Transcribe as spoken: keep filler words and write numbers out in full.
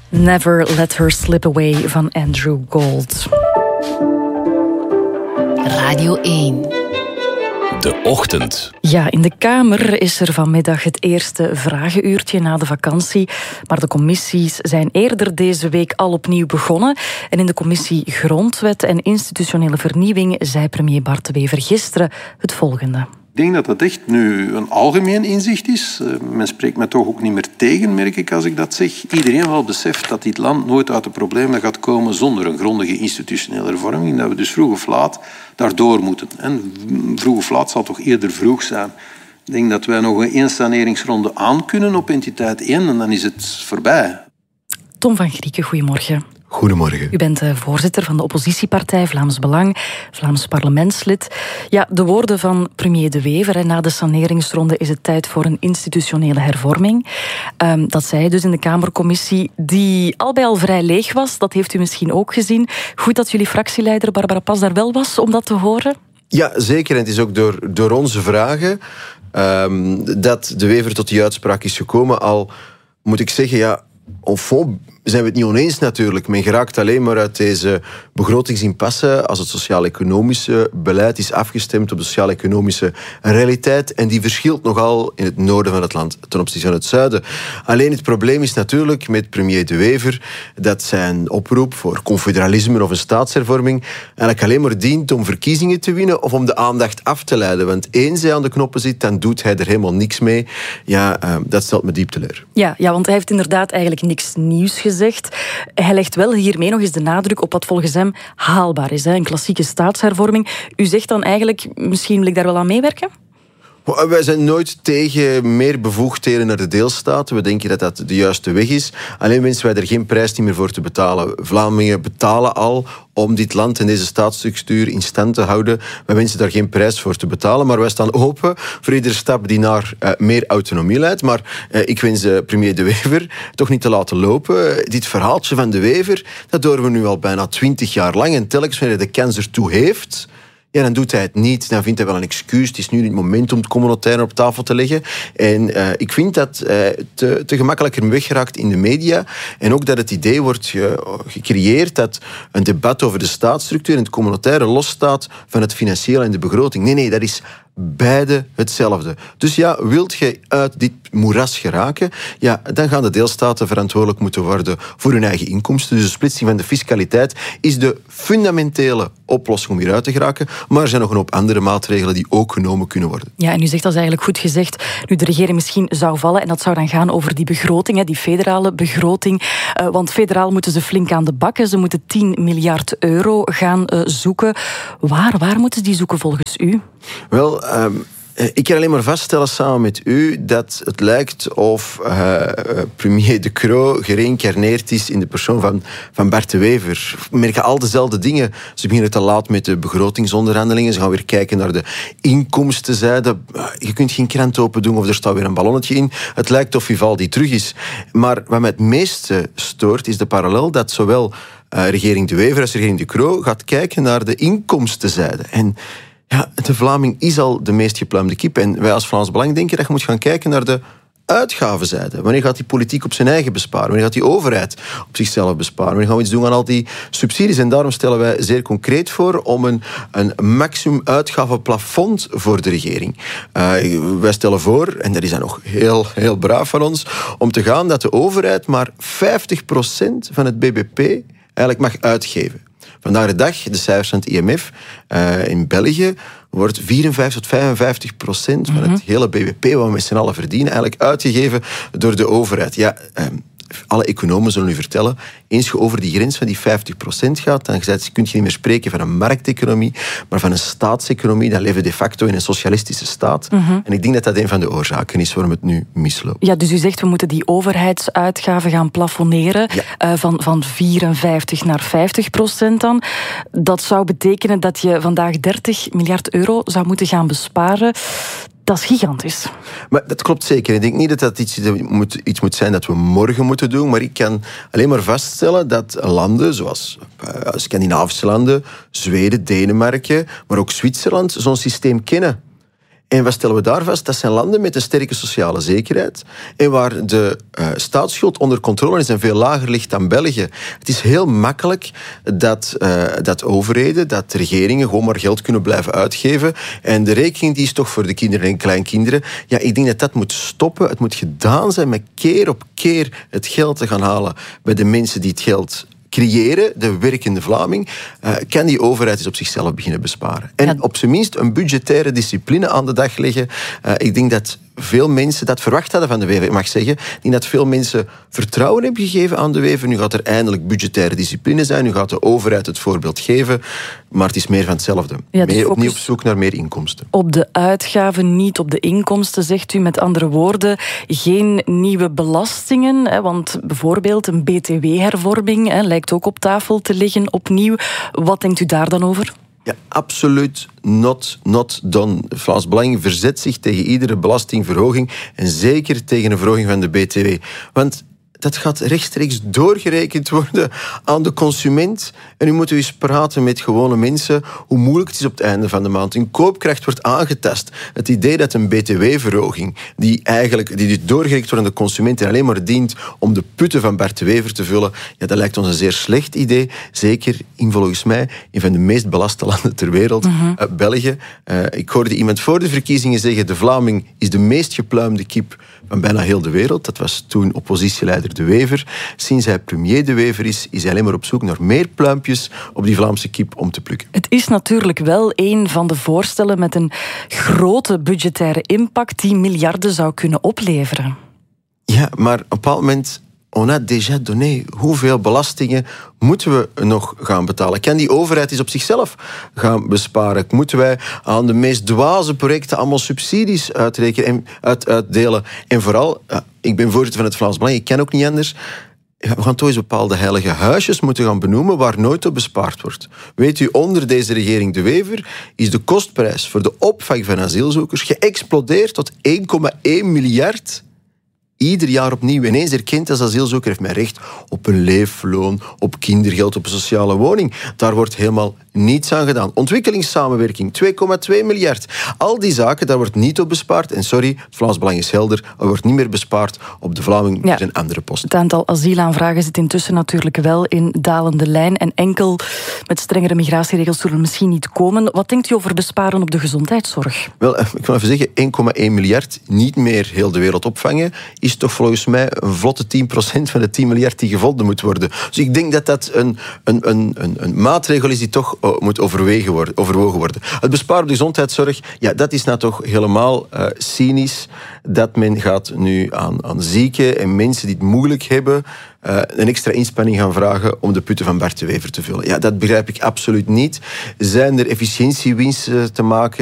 Never Let Her Slip Away van Andrew Gold. Radio één. De ochtend. Ja, in de Kamer is er vanmiddag het eerste vragenuurtje na de vakantie. Maar de commissies zijn eerder deze week al opnieuw begonnen. En in de commissie Grondwet en Institutionele Vernieuwing zei premier Bart De Wever gisteren het volgende. Ik denk dat dat echt nu een algemeen inzicht is. Men spreekt me toch ook niet meer tegen, merk ik, als ik dat zeg. Iedereen wel beseft dat dit land nooit uit de problemen gaat komen zonder een grondige institutionele hervorming. Dat we dus vroeg of laat daardoor moeten. En vroeg of laat zal toch eerder vroeg zijn. Ik denk dat wij nog een eensaneringsronde aan kunnen op entiteit één en dan is het voorbij. Tom van Grieken, goedemorgen. Goedemorgen. U bent voorzitter van de oppositiepartij Vlaams Belang, Vlaams parlementslid. Ja, de woorden van premier De Wever, na de saneringsronde is het tijd voor een institutionele hervorming. Um, dat zei hij dus in de Kamercommissie, die al bij al vrij leeg was. Dat heeft u misschien ook gezien. Goed dat jullie fractieleider Barbara Pas daar wel was om dat te horen. Ja, zeker. En het is ook door, door onze vragen um, dat De Wever tot die uitspraak is gekomen. Al moet ik zeggen, ja, au fond zijn we het niet oneens natuurlijk. Men geraakt alleen maar uit deze begrotingsimpasse als het sociaal-economische beleid is afgestemd op de sociaal-economische realiteit. En die verschilt nogal in het noorden van het land ten opzichte van het zuiden. Alleen het probleem is natuurlijk met premier De Wever dat zijn oproep voor confederalisme of een staatshervorming eigenlijk alleen maar dient om verkiezingen te winnen of om de aandacht af te leiden. Want eens hij aan de knoppen zit, dan doet hij er helemaal niks mee. Ja, uh, dat stelt me diep teleur. Ja, ja, want hij heeft inderdaad eigenlijk niks nieuws gezegd. Hij legt wel hiermee nog eens de nadruk op wat volgens hem haalbaar is. Hè? Een klassieke staatshervorming. U zegt dan eigenlijk, misschien wil ik daar wel aan meewerken? Wij zijn nooit tegen meer bevoegdheden naar de deelstaten. We denken dat dat de juiste weg is. Alleen wensen wij er geen prijs niet meer voor te betalen. Vlamingen betalen al om dit land en deze staatsstructuur in stand te houden. Wij wensen daar geen prijs voor te betalen. Maar wij staan open voor iedere stap die naar uh, meer autonomie leidt. Maar uh, ik wens uh, premier De Wever toch niet te laten lopen. Dit verhaaltje van De Wever, dat horen we nu al bijna twintig jaar lang. En telkens wanneer hij de kans ertoe heeft, ja, dan doet hij het niet. Dan vindt hij wel een excuus. Het is nu niet het moment om het communautaire op tafel te leggen. En uh, ik vind dat uh, te, te gemakkelijker weggeraakt in de media. En ook dat het idee wordt ge, gecreëerd dat een debat over de staatsstructuur en het communautaire losstaat van het financiële en de begroting. Nee, nee, dat is beide hetzelfde. Dus ja, wilt je uit dit moeras geraken, ja, dan gaan de deelstaten verantwoordelijk moeten worden voor hun eigen inkomsten. Dus de splitsing van de fiscaliteit is de fundamentele oplossing om hieruit te geraken. Maar er zijn nog een hoop andere maatregelen die ook genomen kunnen worden. Ja, en u zegt dat is eigenlijk goed gezegd. Nu de regering misschien zou vallen, en dat zou dan gaan over die begroting, die federale begroting. Uh, want federaal moeten ze flink aan de bak. Ze moeten tien miljard euro gaan uh, zoeken. Waar, waar moeten ze die zoeken volgens u? Wel, Um, ik kan alleen maar vaststellen samen met u dat het lijkt of uh, premier De Croo gereïncarneerd is in de persoon van, van Bart De Wever. We merken al dezelfde dingen. Ze beginnen te laat met de begrotingsonderhandelingen. Ze gaan weer kijken naar de inkomstenzijde. Je kunt geen krant open doen of er staat weer een ballonnetje in. Het lijkt of Vivaldi terug is. Maar wat mij het meeste stoort is de parallel dat zowel uh, regering De Wever als regering De Croo gaat kijken naar de inkomstenzijde. En ja, de Vlaming is al de meest gepluimde kip. En wij als Vlaams Belang denken dat je moet gaan kijken naar de uitgavenzijde. Wanneer gaat die politiek op zijn eigen besparen? Wanneer gaat die overheid op zichzelf besparen? Wanneer gaan we iets doen aan al die subsidies? En daarom stellen wij zeer concreet voor om een, een maximum uitgavenplafond voor de regering. Uh, wij stellen voor, en dat is dan nog heel, heel braaf van ons, om te gaan dat de overheid maar vijftig procent van het B B P eigenlijk mag uitgeven. Vandaag de dag, de cijfers van het I M F uh, in België, wordt vierenvijftig tot vijfenvijftig procent van het hele B B P, wat we met z'n allen verdienen, eigenlijk uitgegeven door de overheid. Ja, um, alle economen zullen u vertellen, eens je over die grens van die vijftig procent gaat, dan kun je niet meer spreken van een markteconomie, maar van een staatseconomie. Dan leven we de facto in een socialistische staat. Mm-hmm. En ik denk dat dat een van de oorzaken is waarom het nu misloopt. Ja, dus u zegt, we moeten die overheidsuitgaven gaan plafonneren, ja. uh, van, van vierenvijftig naar vijftig procent dan. Dat zou betekenen dat je vandaag dertig miljard euro zou moeten gaan besparen. Dat is gigantisch. Maar dat klopt zeker. Ik denk niet dat dat iets moet, iets moet zijn dat we morgen moeten doen, maar ik kan alleen maar vaststellen dat landen zoals uh, Scandinavische landen, Zweden, Denemarken, maar ook Zwitserland zo'n systeem kennen. En wat stellen we daar vast? Dat zijn landen met een sterke sociale zekerheid en waar de uh, staatsschuld onder controle is en veel lager ligt dan België. Het is heel makkelijk dat, uh, dat overheden, dat regeringen gewoon maar geld kunnen blijven uitgeven. En de rekening die is toch voor de kinderen en kleinkinderen. Ja, ik denk dat dat moet stoppen. Het moet gedaan zijn met keer op keer het geld te gaan halen bij de mensen die het geld creëren, de werkende Vlaming, uh, kan die overheid eens op zichzelf beginnen besparen. En ja. op zijn minst een budgettaire discipline aan de dag leggen. Uh, ik denk dat veel mensen dat verwacht hadden van de Wever. Ik mag zeggen, ik denk dat veel mensen vertrouwen hebben gegeven aan de Wever. Nu gaat er eindelijk budgettaire discipline zijn. Nu gaat de overheid het voorbeeld geven. Maar het is meer van hetzelfde. Ja, meer opnieuw op zoek naar meer inkomsten. Op de uitgaven, niet op de inkomsten, zegt u. Met andere woorden, geen nieuwe belastingen. Hè, want bijvoorbeeld een B T W-hervorming hè, lijkt ook op tafel te liggen opnieuw. Wat denkt u daar dan over? Ja, absoluut not, not done. Vlaams Belang verzet zich tegen iedere belastingverhoging en zeker tegen een verhoging van de B T W. Want dat gaat rechtstreeks doorgerekend worden aan de consument. En nu moeten we eens praten met gewone mensen hoe moeilijk het is op het einde van de maand. Hun koopkracht wordt aangetast. Het idee dat een B T W-verhoging, die eigenlijk die dus doorgerekend wordt aan de consument en alleen maar dient om de putten van Bart de Wever te vullen, ja, dat lijkt ons een zeer slecht idee. Zeker in, volgens mij, een van de meest belaste landen ter wereld, mm-hmm. uh, België. Uh, ik hoorde iemand voor de verkiezingen zeggen, de Vlaming is de meest gepluimde kip van bijna heel de wereld. Dat was toen oppositieleider De Wever. Sinds hij premier De Wever is, is hij alleen maar op zoek naar meer pluimpjes op die Vlaamse kip om te plukken. Het is natuurlijk wel een van de voorstellen met een grote budgettaire impact die miljarden zou kunnen opleveren. Ja, maar op een bepaald moment, on a déjà donné. Hoeveel belastingen moeten we nog gaan betalen? Kan die overheid eens op zichzelf gaan besparen? Moeten wij aan de meest dwaze projecten allemaal subsidies uitrekenen en uit, uitdelen? En vooral, ik ben voorzitter van het Vlaams Belang, ik ken ook niet anders. Ja, we gaan toch eens bepaalde heilige huisjes moeten gaan benoemen waar nooit op bespaard wordt. Weet u, onder deze regering De Wever is de kostprijs voor de opvang van asielzoekers geëxplodeerd tot één komma één miljard. Ieder jaar opnieuw. Ineens erkend als asielzoeker heeft men recht op een leefloon, op kindergeld, op een sociale woning. Daar wordt helemaal niets aan gedaan. Ontwikkelingssamenwerking, twee komma twee miljard. Al die zaken, daar wordt niet op bespaard. En sorry, het Vlaams Belang is helder, er wordt niet meer bespaard op de Vlaming ja, en andere posten. Het aantal asielaanvragen zit intussen natuurlijk wel in dalende lijn. En enkel met strengere migratieregels zullen er misschien niet komen. Wat denkt u over besparen op de gezondheidszorg? Wel, ik kan even zeggen, één komma één miljard, niet meer heel de wereld opvangen, is toch volgens mij een vlotte tien procent van de tien miljard die gevonden moet worden. Dus ik denk dat dat een, een, een, een, een maatregel is die toch moet overwegen worden, overwogen worden. Het besparen op de gezondheidszorg, ja, dat is nou toch helemaal uh, cynisch dat men gaat nu aan, aan zieken en mensen die het moeilijk hebben uh, een extra inspanning gaan vragen om de putten van Bart de Wever te vullen. Ja, dat begrijp ik absoluut niet. Zijn er efficiëntiewinsten te maken?